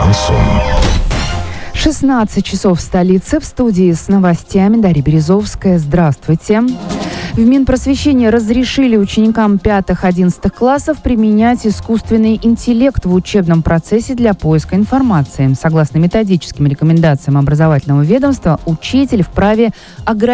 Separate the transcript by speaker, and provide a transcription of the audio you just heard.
Speaker 1: шансон.
Speaker 2: 16 часов в столице. В студии с новостями Дарья Березовская. Здравствуйте. В Минпросвещении разрешили ученикам 5-11 классов применять искусственный интеллект в учебном процессе для поиска информации. Согласно методическим рекомендациям образовательного ведомства, учитель вправе ограничить